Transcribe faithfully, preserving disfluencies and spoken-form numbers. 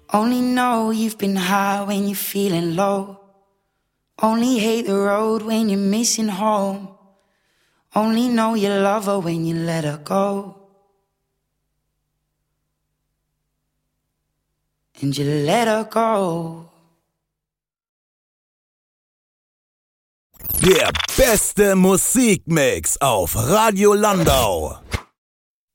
Only know you've been high when you're feeling low. Only hate the road when you're missing home. Only know you love her when you let her go. And you let her go. Der beste Musikmix auf Radio Landau.